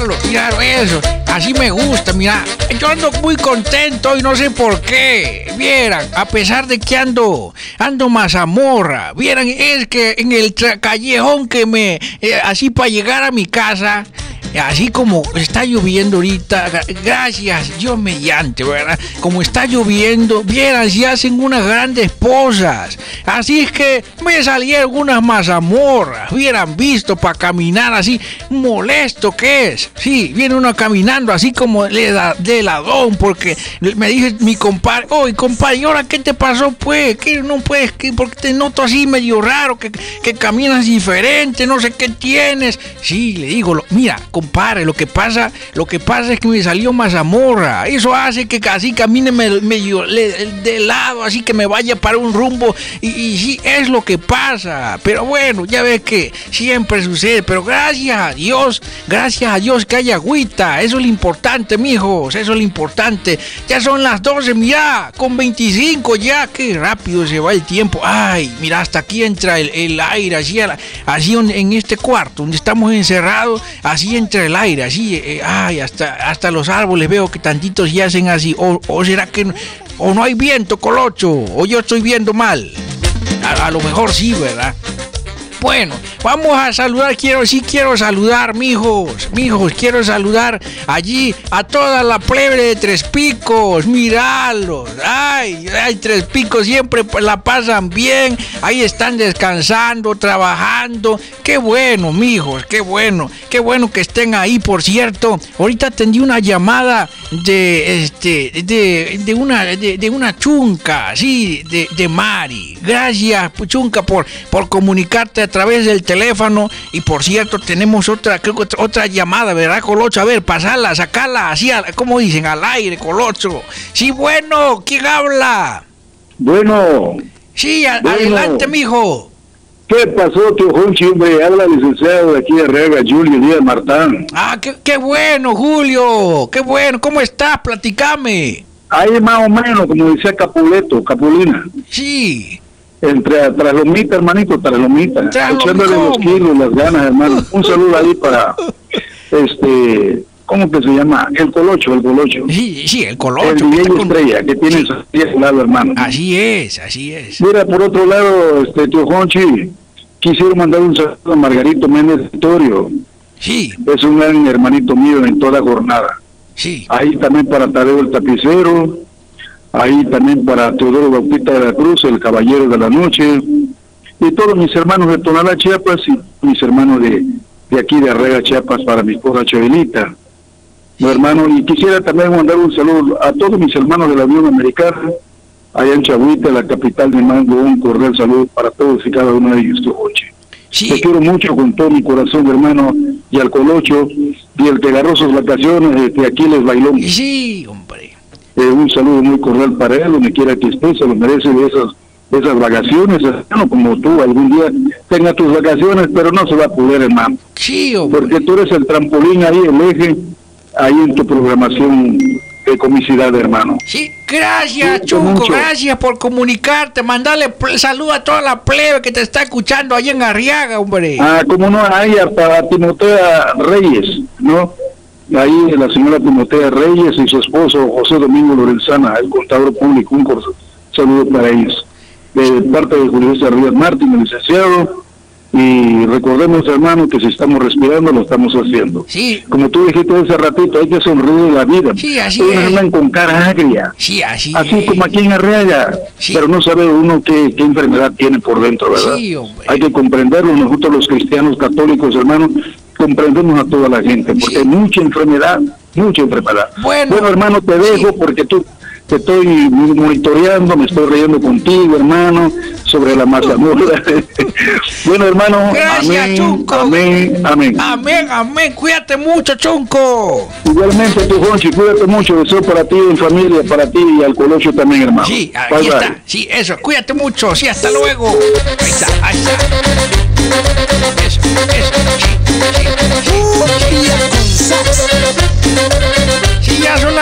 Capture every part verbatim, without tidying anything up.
míralo, míralo eso. Así me gusta, mira. Yo ando muy contento y no sé por qué. Vieran, a pesar de que ando, ando mazamorra. Vieran, es que en el tra- callejón que me, eh, así para llegar a mi casa, así como está lloviendo ahorita, gracias, Dios mediante, ¿verdad? Como está lloviendo, vieran, si hacen unas grandes pozas. Así es que me salieron unas mazamorras, hubieran visto para caminar así, molesto que es. Sí, viene uno caminando así como de, la, de ladón, porque me dice mi compadre, oye, compadre, ¿y ahora qué te pasó, pues? ¿Qué no puedes? ¿Qué? Porque te noto así medio raro, que, que caminas diferente, no sé qué tienes. Sí, le digo, lo, mira, compadre, lo que pasa, lo que pasa es que me salió mazamorra. Eso hace que así camine medio de lado, así que me vaya para un rumbo. Y, y sí, es lo que pasa. Pero bueno, ya ves que siempre sucede. Pero gracias a Dios, gracias a Dios que hay agüita. Eso es lo importante, mijos. Eso es lo importante. Ya son las doce, mira, con veinticinco ya. Qué rápido se va el tiempo. Ay, mira, hasta aquí entra el, el aire. Así, así en este cuarto donde estamos encerrados, así entra el aire. Así, eh, ay, hasta, hasta los árboles veo que tantitos ya hacen así. O, o será que no, o no hay viento, Colocho, o yo estoy viendo mal. A, a lo mejor sí, ¿verdad? Bueno, vamos a saludar, quiero, sí quiero saludar, mijos, mijos, quiero saludar allí a toda la plebe de Tres Picos, miralos, ay, ay, Tres Picos siempre la pasan bien, ahí están descansando, trabajando, qué bueno, mijos, qué bueno, qué bueno que estén ahí, por cierto, ahorita atendí una llamada de, este, de, de una, de, de una chunca, sí, de, de Mari, gracias, chunca, por, por comunicarte a través del teléfono. Y por cierto, tenemos otra, creo que otra, otra llamada, ¿verdad, Colocho? A ver, pasala, sacala, así, como dicen, al aire, Colocho. Sí, bueno, ¿quién habla? Bueno. Sí, a, bueno. Adelante, mijo. ¿Qué pasó, tío Jonchi, hombre? Habla licenciado de aquí de Rega, Julio Díaz Martán. Ah, qué, qué bueno, Julio, qué bueno. ¿Cómo estás? Platícame. Ahí más o menos, como decía Capuleto, Capulina. Sí. Entre Traslomita, hermanito, Traslomita, echándole los kilos, las ganas, hermano. Un saludo ahí para, este, ¿cómo que se llama? El Colocho, el Colocho. Sí, sí, el Colocho. El D J Estrella, que tiene sí. a su lado, hermano. Así es, así es. Mira, por otro lado, este, tío Jonchi, quisiera mandar un saludo a Margarito Méndez Vittorio. Sí. Es un gran hermanito mío en toda jornada. Sí. Ahí también para Tadeo el Tapicero. Ahí también para Teodoro Bautista de la Cruz, el Caballero de la Noche, y todos mis hermanos de Tonalá, Chiapas, y mis hermanos de, de aquí de Arrega, Chiapas, para mi esposa Chabelita. Mi hermano, y quisiera también mandar un saludo a todos mis hermanos de la Unión Americana, allá en Chahuita, la capital de Mango, un cordial saludo para todos y cada uno de ellos, tu coche. Sí. Te quiero mucho con todo mi corazón, hermano, y al Colocho, y el que agarró sus vacaciones de Aquiles Bailón. Sí, hombre. Eh, un saludo muy cordial para él, donde quiera que esté, se lo merece de esas, de esas vacaciones, hermano, como tú algún día tengas tus vacaciones, pero no se va a poder, hermano. Sí, hombre. Porque tú eres el trampolín ahí, el eje, ahí en tu programación de comicidad, hermano. Sí, gracias, Chunco, gracias por comunicarte, mandarle saludo a toda la plebe que te está escuchando ahí en Arriaga, hombre. Ah, como no, ahí para Timotea Reyes, ¿no? Ahí la señora Timotea Reyes y su esposo José Domingo Lorenzana, el contador público, un saludo para ellos. De parte de Julio César Ríos Martín, el licenciado, y recordemos, hermano, que si estamos respirando, lo estamos haciendo. Sí. Como tú dijiste hace ratito, hay que sonreír la vida. Sí, así Todos es. andan con cara agria. Sí, así, así es. como aquí en Arriaga, sí. Pero no sabe uno qué, qué enfermedad tiene por dentro, ¿verdad? Sí, hombre. Hay que comprenderlo, nosotros los cristianos católicos, hermano, comprendemos a toda la gente, porque sí. hay mucha enfermedad, mucha enfermedad. Bueno, bueno hermano, te dejo sí. porque tú te estoy monitoreando, me estoy riendo contigo, hermano, sobre la mazamorra. Bueno, hermano, gracias, amén, Chunco. Amén, amén. Amén, amén. Cuídate mucho, Chunco. Igualmente, tu Jonchi, cuídate mucho. Deseo para ti, en familia, para ti y al Colocho también, hermano. Sí, ahí bye, está. Bye. Sí, eso. Cuídate mucho. Sí, hasta luego. Ahí está, ahí está. Eso, eso. Sí, sí, sí, sí. Sí, ya son las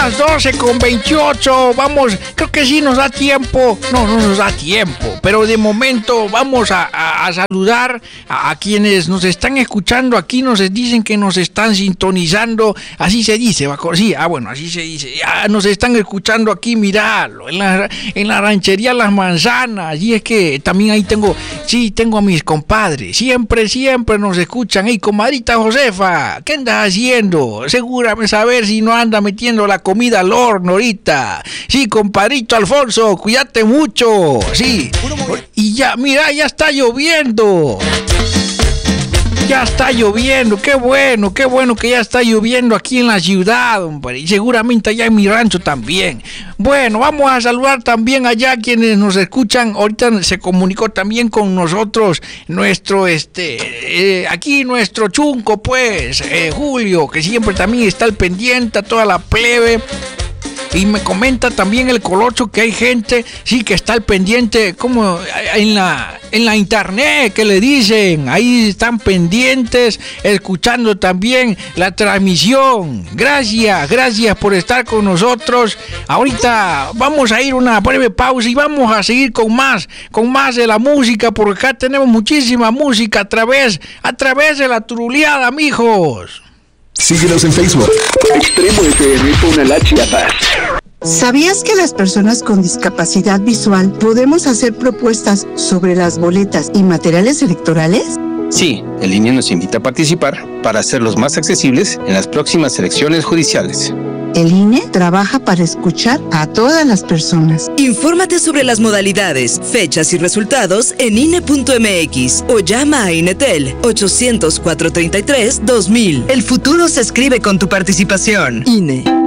las doce con veintiocho. Vamos, creo que sí nos da tiempo. No, no nos da tiempo. Pero de momento vamos a, a, a saludar a, a quienes nos están escuchando. Aquí nos dicen que nos están sintonizando. Así se dice, va, sí, ah, bueno, así se dice. Ya nos están escuchando aquí, miralo, en la, en la ranchería Las Manzanas. Y es que también ahí tengo, sí, tengo a mis compadres. Siempre, siempre nos escuchan. Hey, comadrita Josefa, ¿qué andas haciendo? Segúrame saber si no anda metiendo la comida al horno ahorita. Sí, compadrito Alfonso, cuídate mucho. Sí. Y ya, mira, ya está lloviendo. Ya está lloviendo, qué bueno, qué bueno que ya está lloviendo aquí en la ciudad, hombre, y seguramente allá en mi rancho también. Bueno, vamos a saludar también allá a quienes nos escuchan. Ahorita se comunicó también con nosotros nuestro, este, eh, aquí nuestro chunco, pues, eh, Julio, que siempre también está al pendiente, a toda la plebe. Y me comenta también el Colocho que hay gente, sí, que está al pendiente, como en la, en la internet, que le dicen, ahí están pendientes, escuchando también la transmisión. Gracias, gracias por estar con nosotros. Ahorita vamos a ir a una breve pausa y vamos a seguir con más, con más de la música, porque acá tenemos muchísima música a través, a través de la turuleada, mijos. Síguenos en Facebook. Extremo F M Tonalá, Chiapas. ¿Sabías que las personas con discapacidad visual podemos hacer propuestas sobre las boletas y materiales electorales? Sí, el I N E nos invita a participar para hacerlos más accesibles en las próximas elecciones judiciales. El I N E trabaja para escuchar a todas las personas. Infórmate sobre las modalidades, fechas y resultados en I N E punto M X o llama a INETEL ochocientos, cuatrocientos treinta y tres, dos mil. El futuro se escribe con tu participación. I N E.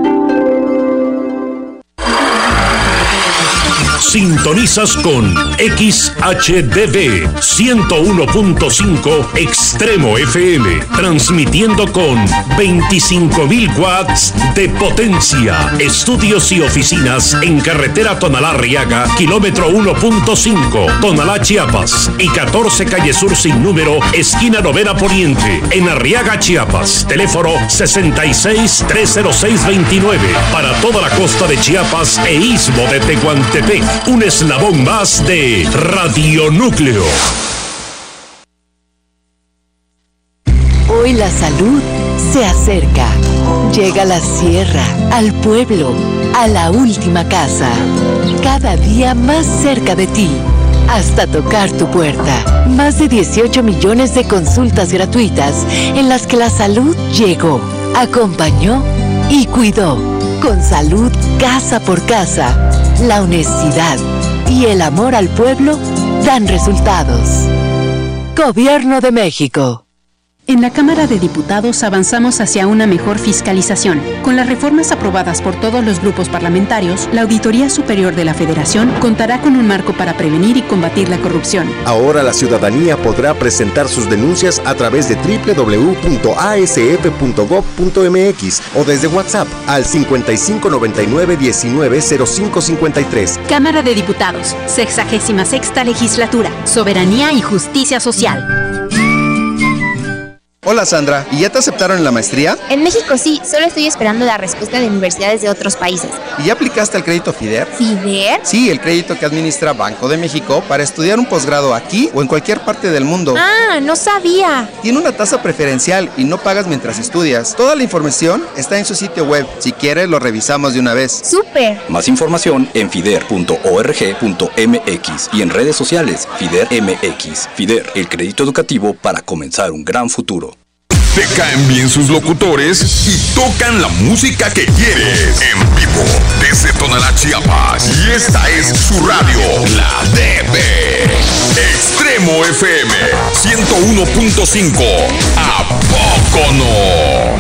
Sintonizas con X H D V ciento uno punto cinco Extremo F M, transmitiendo con veinticinco mil watts de potencia. Estudios y oficinas en carretera Tonalá-Arriaga, kilómetro uno punto cinco, Tonalá, Chiapas, y catorce calle Sur sin número, esquina Novena Poniente, en Arriaga, Chiapas. Teléfono sesenta y seis, trescientos seis, veintinueve. Para toda la costa de Chiapas e istmo de Tehuantepec. Un eslabón más de Radio Núcleo. Hoy la salud se acerca. Llega a la sierra, al pueblo, a la última casa. Cada día más cerca de ti, hasta tocar tu puerta. Más de dieciocho millones de consultas gratuitas en las que la salud llegó, acompañó y cuidó. Con salud casa por casa, la honestidad y el amor al pueblo dan resultados. Gobierno de México. En la Cámara de Diputados avanzamos hacia una mejor fiscalización. Con las reformas aprobadas por todos los grupos parlamentarios, la Auditoría Superior de la Federación contará con un marco para prevenir y combatir la corrupción. Ahora la ciudadanía podrá presentar sus denuncias a través de doble u doble u doble u punto a s f punto gob punto m x o desde WhatsApp al cincuenta y cinco noventa y nueve diecinueve cero cinco cincuenta y tres. Cámara de Diputados, sexagésima sexta legislatura, soberanía y justicia social. Hola Sandra, ¿y ya te aceptaron en la maestría? En México sí, solo estoy esperando la respuesta de universidades de otros países. ¿Y ya aplicaste al crédito FIDER? ¿FIDER? Sí, el crédito que administra Banco de México para estudiar un posgrado aquí o en cualquier parte del mundo. Ah, no sabía. Tiene una tasa preferencial y no pagas mientras estudias. Toda la información está en su sitio web. Si quieres, lo revisamos de una vez. ¡Súper! Más información en fider punto org punto m x y en redes sociales FIDER M X. FIDER, el crédito educativo para comenzar un gran futuro. Te caen bien sus locutores y tocan la música que quieres. En vivo, desde Tonalá, Chiapas. Y esta es su radio, la D B. Extremo F M ciento uno punto cinco. ¿A poco no?